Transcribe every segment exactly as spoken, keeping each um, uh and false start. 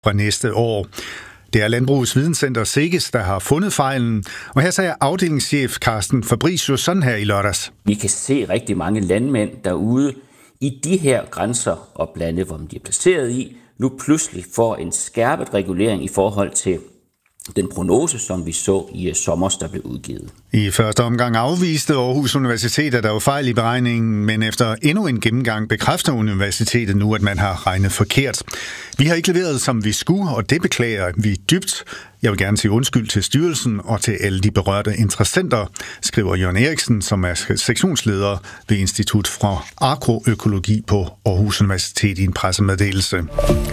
fra næste år. Det er Landbrugets Videnscenter SEGES, der har fundet fejlen, og her sagde afdelingschef Carsten Fabricius sådan her i lørdags. Vi kan se rigtig mange landmænd derude i de her grænser og blande, hvor de er placeret i, nu pludselig får en skærpet regulering i forhold til den prognose, som vi så i sommer, der blev udgivet. I første omgang afviste Aarhus Universitet, at der var fejl i beregningen, men efter endnu en gennemgang bekræfter universitetet nu, at man har regnet forkert. Vi har ikke leveret, som vi skulle, og det beklager vi dybt. Jeg vil gerne sige undskyld til styrelsen og til alle de berørte interessenter, skriver Jørgen Eriksen, som er sektionsleder ved Institut for Agroøkologi på Aarhus Universitet i en pressemeddelelse.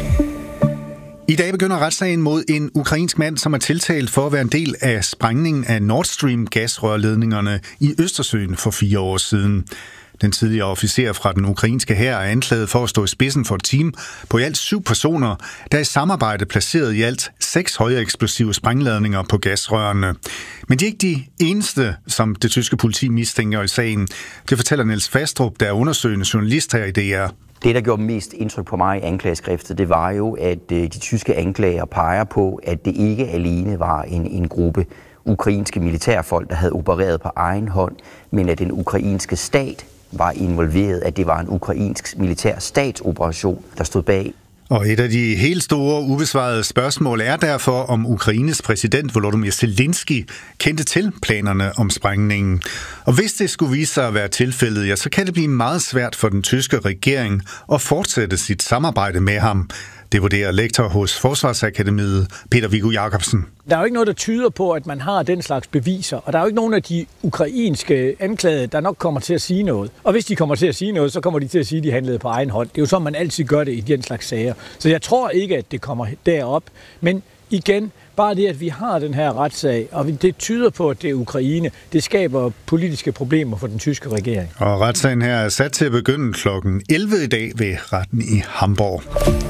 I dag begynder retssagen mod en ukrainsk mand, som er tiltalt for at være en del af sprængningen af Nord Stream gasrørledningerne i Østersøen for fire år siden. Den tidligere officer fra den ukrainske hær er anklaget for at stå i spidsen for et team på i alt syv personer, der i samarbejde placeret i alt seks højeksplosive sprængladninger på gasrørene. Men de er ikke de eneste, som det tyske politi mistænker i sagen. Det fortæller Niels Fastrup, der er undersøgende journalist her i D R. Det, der gjorde mest indtryk på mig i anklageskriftet, det var jo, at de tyske anklager peger på, at det ikke alene var en, en gruppe ukrainske militærfolk, der havde opereret på egen hånd, men at den ukrainske stat var involveret, at det var en ukrainsk militær statsoperation, der stod bag. Og et af de helt store ubesvarede spørgsmål er derfor, om Ukraines præsident Volodymyr Zelensky kendte til planerne om sprængningen. Og hvis det skulle vise sig at være tilfældet, ja, så kan det blive meget svært for den tyske regering at fortsætte sit samarbejde med ham. Det vurderer lektor hos Forsvarsakademiet, Peter Viggo Jacobsen. Der er jo ikke noget, der tyder på, at man har den slags beviser, og der er jo ikke nogen af de ukrainske anklagede, der nok kommer til at sige noget. Og hvis de kommer til at sige noget, så kommer de til at sige, at de handlede på egen hånd. Det er jo sådan, man altid gør det i den slags sager. Så jeg tror ikke, at det kommer derop. Men igen, bare det, at vi har den her retssag, og det tyder på, at det er Ukraine, det skaber politiske problemer for den tyske regering. Og retssagen her er sat til at begynde klokken elleve i dag ved retten i Hamburg.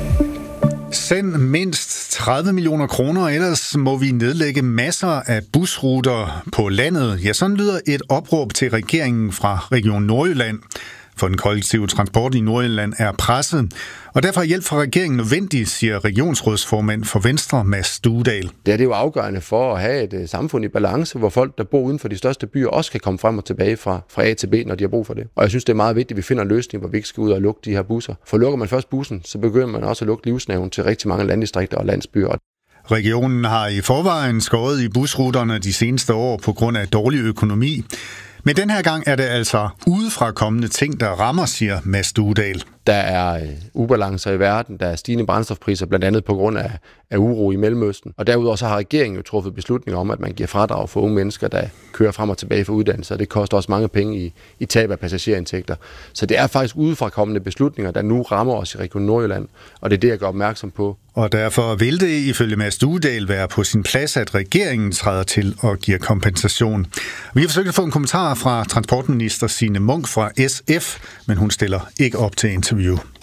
Send mindst tredive millioner kroner, ellers må vi nedlægge masser af busruter på landet. Ja, sådan lyder et opråb til regeringen fra Region Nordjylland. For den kollektive transport i Nordjylland er presset, og derfor er hjælp fra regeringen nødvendig, siger regionsrådsformand for Venstre, Mads Duedal. Det er det jo afgørende for at have et samfund i balance, hvor folk, der bor uden for de største byer, også kan komme frem og tilbage fra, fra A til B, når de har brug for det. Og jeg synes, det er meget vigtigt, at vi finder en løsning, hvor vi ikke skal ud og lukke de her busser. For lukker man først bussen, så begynder man også at lukke livsnerven til rigtig mange landdistrikter og landsbyer. Regionen har i forvejen skåret i busruterne de seneste år på grund af dårlig økonomi. Men den her gang er det altså udefra kommende ting, der rammer, siger Mads Duedal. Der er ubalancer i verden, der er stigende brændstofpriser, blandt andet på grund af, af uro i Mellemøsten. Og derudover så har regeringen jo truffet beslutninger om, at man giver fradrag for unge mennesker, der kører frem og tilbage for uddannelse, og det koster også mange penge i, i tab af passagerindtægter. Så det er faktisk udefra kommende beslutninger, der nu rammer os i Region Nordjylland, og det er det, jeg gør opmærksom på. Og derfor vil det ifølge Mads Duedal være på sin plads, at regeringen træder til og giver kompensation. Vi har forsøgt at få en kommentar fra transportminister Signe Munk fra S F, men hun stiller ikke op til interview.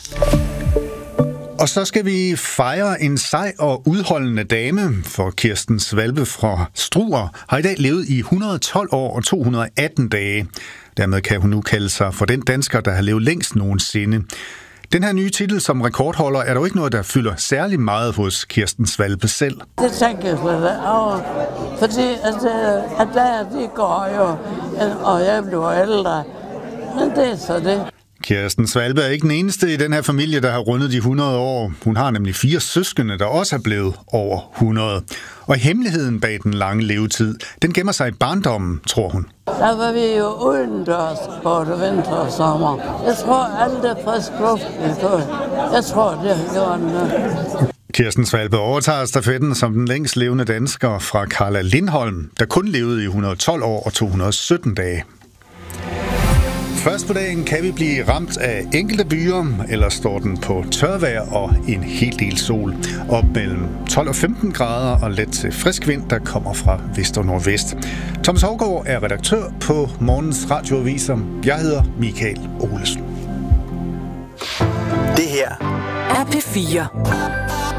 Og så skal vi fejre en sej og udholdende dame, for Kirsten Svalbe fra Struer har i dag levet i et hundrede og tolv år og to hundrede og atten dage. Dermed kan hun nu kalde sig for den dansker, der har levet længst nogensinde. Den her nye titel som rekordholder er dog ikke noget, der fylder særlig meget hos Kirsten Svalbe selv. Det tænker jeg slet over, fordi at, at der de går jo, og jeg bliver ældre, men det er så det. Kirsten Svalbe er ikke den eneste i den her familie, der har rundet de hundrede år. Hun har nemlig fire søskende, der også er blevet over hundrede. Og hemmeligheden bag den lange levetid, den gemmer sig i barndommen, tror hun. Der var vi jo udendørs både vinter og sommer. Jeg tror, alt det frisk luft, vi tog. Jeg tror, det har gjort noget. Kirsten Svalbe overtager stafetten som den længst levende dansker fra Carla Lindholm, der kun levede i et hundrede og tolv år og to hundrede og sytten dage. Først på dagen kan vi blive ramt af enkelte byer, eller står den på tørvejr og en hel del sol. Op mellem tolv og femten grader og let til frisk vind, der kommer fra vest og nordvest. Thomas Hougaard er redaktør på morgens radioaviser. Jeg hedder Michael Olesen. Det her er P fire.